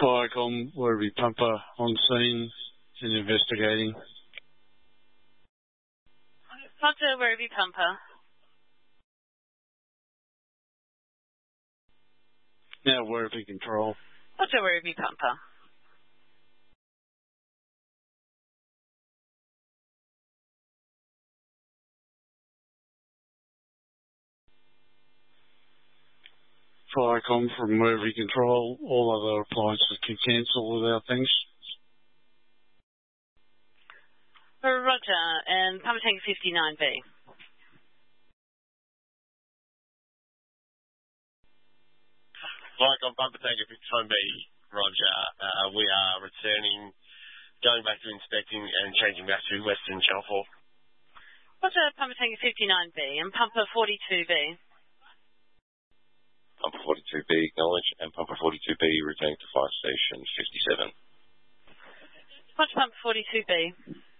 Firecom, Werribee Pumper on scene and investigating. Roger, Werribee Pumper. Now Werribee Control. Roger, Werribee Pumper. Firecom from Werribee Control. All other appliances can cancel without things. Roger, and Pumper Tank 59B. Firecom Pumper Tank 59B, Roger. We are returning, going back to inspecting and changing back to Western Channel 4. Roger, Pumper Tank 59B and Pumper 42B. Pumper 42B, acknowledge, and Pumper 42B returning to Fire Station 57. Roger, Pumper 42B.